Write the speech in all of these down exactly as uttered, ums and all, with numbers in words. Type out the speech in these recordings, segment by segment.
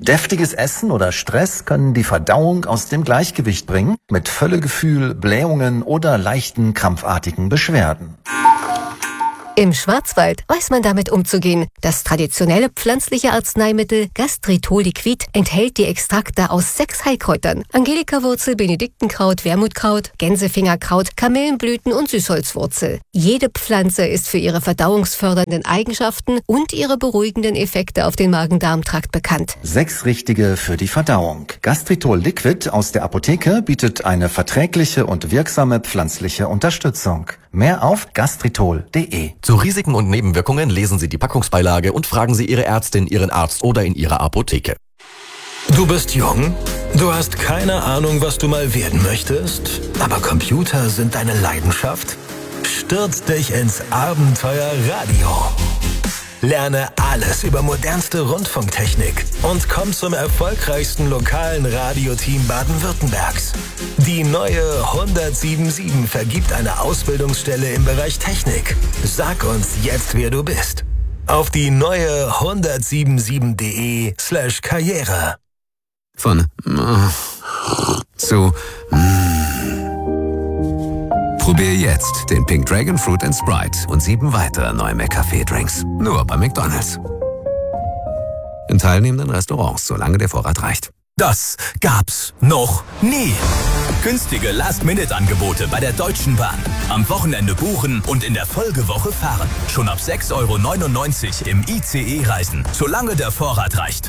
Deftiges Essen oder Stress können die Verdauung aus dem Gleichgewicht bringen, mit Völlegefühl, Blähungen oder leichten krampfartigen Beschwerden. Im Schwarzwald weiß man damit umzugehen. Das traditionelle pflanzliche Arzneimittel Gastritol Liquid enthält die Extrakte aus sechs Heilkräutern: Angelikawurzel, Benediktenkraut, Wermutkraut, Gänsefingerkraut, Kamillenblüten und Süßholzwurzel. Jede Pflanze ist für ihre verdauungsfördernden Eigenschaften und ihre beruhigenden Effekte auf den Magen-Darm-Trakt bekannt. Sechs richtige für die Verdauung. Gastritol Liquid aus der Apotheke bietet eine verträgliche und wirksame pflanzliche Unterstützung. Mehr auf gastritol punkt de. Zu Risiken und Nebenwirkungen lesen Sie die Packungsbeilage und fragen Sie Ihre Ärztin, Ihren Arzt oder in Ihrer Apotheke. Du bist jung, du hast keine Ahnung, was du mal werden möchtest, aber Computer sind deine Leidenschaft? Stürz dich ins Abenteuer Radio. Lerne alles über modernste Rundfunktechnik und komm zum erfolgreichsten lokalen Radioteam Baden-Württembergs. Die neue hundertsiebenundsiebzig vergibt eine Ausbildungsstelle im Bereich Technik. Sag uns jetzt, wer du bist. Auf die neue hundertsiebenundsiebzig.de slash Karriere. Von äh, zu mm. Probier jetzt den Pink Dragon Fruit and Sprite und sieben weitere neue McCafé-Drinks. Nur bei McDonald's. In teilnehmenden Restaurants, solange der Vorrat reicht. Das gab's noch nie. Günstige Last-Minute-Angebote bei der Deutschen Bahn. Am Wochenende buchen und in der Folgewoche fahren. Schon ab sechs Euro neunundneunzig im I C E reisen, solange der Vorrat reicht.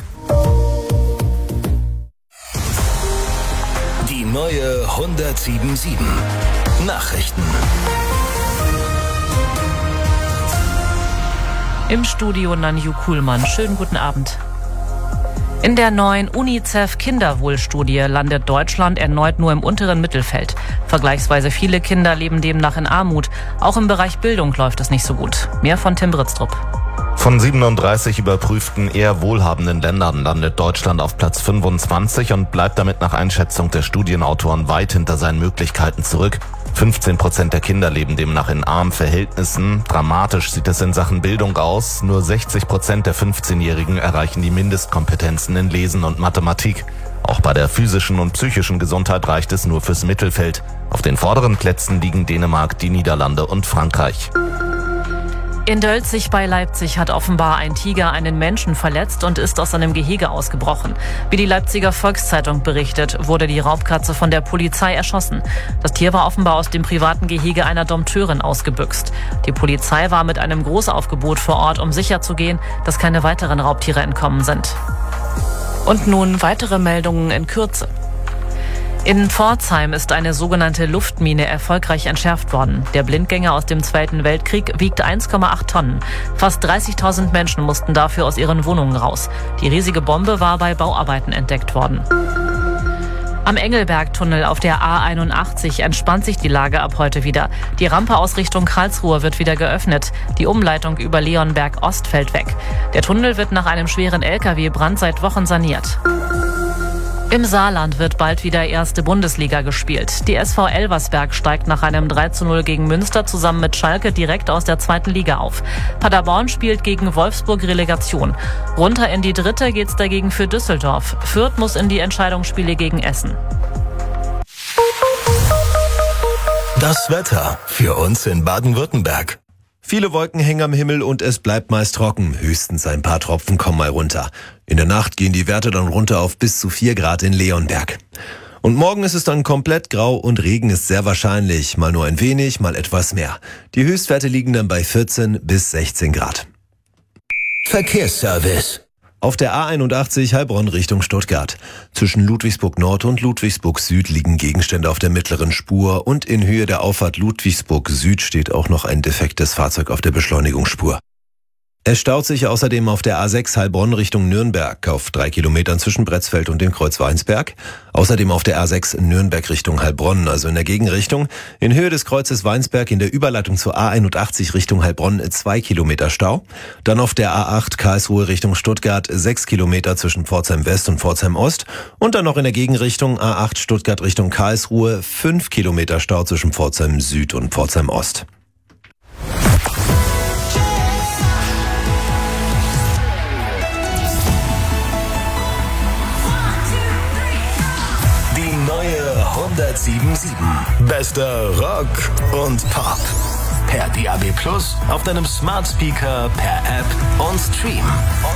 Die neue hundertsiebenundsiebzig. Nachrichten. Im Studio Nanju Kuhlmann. Schönen guten Abend. In der neuen UNICEF-Kinderwohlstudie landet Deutschland erneut nur im unteren Mittelfeld. Vergleichsweise viele Kinder leben demnach in Armut. Auch im Bereich Bildung läuft es nicht so gut. Mehr von Tim Britztrup. Von siebenunddreißig überprüften eher wohlhabenden Ländern landet Deutschland auf Platz fünfundzwanzig und bleibt damit nach Einschätzung der Studienautoren weit hinter seinen Möglichkeiten zurück. fünfzehn Prozent der Kinder leben demnach in armen Verhältnissen. Dramatisch sieht es in Sachen Bildung aus. Nur sechzig Prozent der fünfzehnjährigen erreichen die Mindestkompetenzen in Lesen und Mathematik. Auch bei der physischen und psychischen Gesundheit reicht es nur fürs Mittelfeld. Auf den vorderen Plätzen liegen Dänemark, die Niederlande und Frankreich. In Dölzig bei Leipzig hat offenbar ein Tiger einen Menschen verletzt und ist aus seinem Gehege ausgebrochen. Wie die Leipziger Volkszeitung berichtet, wurde die Raubkatze von der Polizei erschossen. Das Tier war offenbar aus dem privaten Gehege einer Dompteurin ausgebüxt. Die Polizei war mit einem Großaufgebot vor Ort, um sicherzugehen, dass keine weiteren Raubtiere entkommen sind. Und nun weitere Meldungen in Kürze. In Pforzheim ist eine sogenannte Luftmine erfolgreich entschärft worden. Der Blindgänger aus dem Zweiten Weltkrieg wiegt eins Komma acht Tonnen. Fast dreißigtausend Menschen mussten dafür aus ihren Wohnungen raus. Die riesige Bombe war bei Bauarbeiten entdeckt worden. Am Engelbergtunnel auf der A einundachtzig entspannt sich die Lage ab heute wieder. Die Rampe aus Richtung Karlsruhe wird wieder geöffnet. Die Umleitung über Leonberg Ost fällt weg. Der Tunnel wird nach einem schweren L K W-Brand seit Wochen saniert. Im Saarland wird bald wieder erste Bundesliga gespielt. Die S V Elversberg steigt nach einem drei zu null gegen Münster zusammen mit Schalke direkt aus der zweiten Liga auf. Paderborn spielt gegen Wolfsburg Relegation. Runter in die dritte geht's dagegen für Düsseldorf. Fürth muss in die Entscheidungsspiele gegen Essen. Das Wetter für uns in Baden-Württemberg. Viele Wolken hängen am Himmel und es bleibt meist trocken. Höchstens ein paar Tropfen kommen mal runter. In der Nacht gehen die Werte dann runter auf bis zu vier Grad in Leonberg. Und morgen ist es dann komplett grau und Regen ist sehr wahrscheinlich. Mal nur ein wenig, mal etwas mehr. Die Höchstwerte liegen dann bei vierzehn bis sechzehn Grad. Verkehrsservice. Auf der A einundachtzig Heilbronn Richtung Stuttgart. Zwischen Ludwigsburg Nord und Ludwigsburg Süd liegen Gegenstände auf der mittleren Spur und in Höhe der Auffahrt Ludwigsburg Süd steht auch noch ein defektes Fahrzeug auf der Beschleunigungsspur. Es staut sich außerdem auf der A sechs Heilbronn Richtung Nürnberg auf drei Kilometern zwischen Bretzfeld und dem Kreuz Weinsberg. Außerdem auf der A sechs Nürnberg Richtung Heilbronn, also in der Gegenrichtung. In Höhe des Kreuzes Weinsberg in der Überleitung zur A einundachtzig Richtung Heilbronn zwei Kilometer Stau. Dann auf der A acht Karlsruhe Richtung Stuttgart sechs Kilometer zwischen Pforzheim West und Pforzheim Ost. Und dann noch in der Gegenrichtung A acht Stuttgart Richtung Karlsruhe fünf Kilometer Stau zwischen Pforzheim Süd und Pforzheim Ost. hundertsieben Komma sieben. Bester Rock und Pop. Per D A B Plus, auf deinem Smart Speaker, per App und Stream.